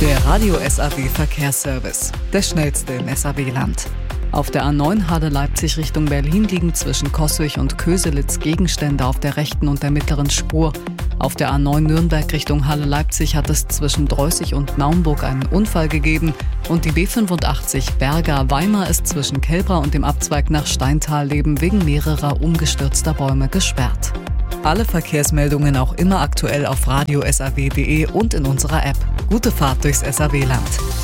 Der Radio SAW Verkehrsservice, der schnellste im SAW-Land. Auf der A9 Halle-Leipzig Richtung Berlin liegen zwischen Koswig und Köselitz Gegenstände auf der rechten und der mittleren Spur. Auf der A9 Nürnberg Richtung Halle-Leipzig hat es zwischen Dreußig und Naumburg einen Unfall gegeben und die B85 Berger-Weimar ist zwischen Kelbra und dem Abzweig nach Steintal-Leben wegen mehrerer umgestürzter Bäume gesperrt. Alle Verkehrsmeldungen auch immer aktuell auf radiosaw.de und in unserer App. Gute Fahrt durchs SAW-Land.